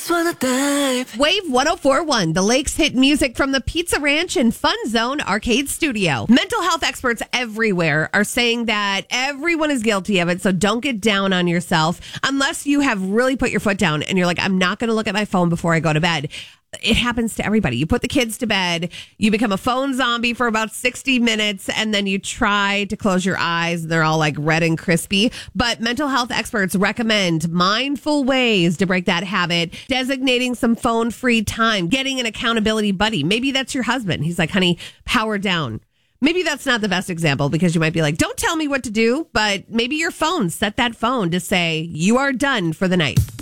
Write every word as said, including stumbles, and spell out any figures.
wanna dive. Wave one oh four point one, the Lakes hit music from the Pizza Ranch and Fun Zone Arcade Studio. Mental health experts everywhere are saying that everyone is guilty of it, so don't get down on yourself unless you have really put your foot down and you're like, I'm not going to look at my phone before I go to bed. It happens to everybody. You put the kids to bed, you become a phone zombie for about sixty minutes, and then you try to close your eyes. They're all like red and crispy. But mental health experts recommend mindful ways to break that habit, designating some phone-free time, getting an accountability buddy. Maybe that's your husband. He's like, honey, power down. Maybe that's not the best example because you might be like, don't tell me what to do, but maybe your phone, set that phone to say you are done for the night.